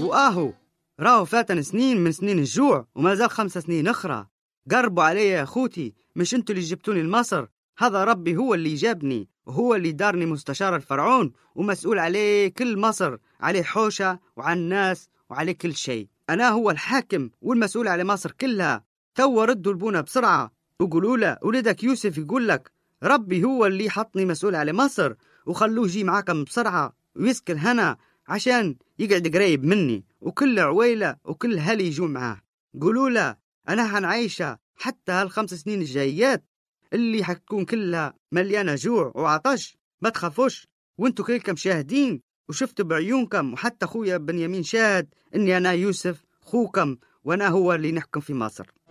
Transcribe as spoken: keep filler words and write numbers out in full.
وآهو راهو فاتن سنين من سنين الجوع وما زال خمس سنين أخرى. قربوا علي يا أخوتي، مش أنتوا اللي جبتوني لمصر، هذا ربي هو اللي جابني وهو اللي دارني مستشار الفرعون ومسؤول عليه كل مصر، عليه حوشة وعن الناس وعليه كل شيء. أنا هو الحاكم والمسؤول على مصر كلها. توا ردوا البونا بسرعة وقولوا له ولدك يوسف يقول لك ربي هو اللي حطني مسؤول على مصر، وخلوه يجي معاكم بسرعة ويسكن هنا عشان يقعد قريب مني، وكل عويلة وكل هلي يجوا معاه. قولوا له أنا حنعيشه حتى هالخمس سنين الجايات اللي حتكون كلها مليانة جوع وعطش. ما تخافوش، وانتوا كلكم شاهدين وشفتوا بعيونكم، وحتى خويا بنيامين شاهد اني انا يوسف خوكم وانا هو اللي نحكم في مصر.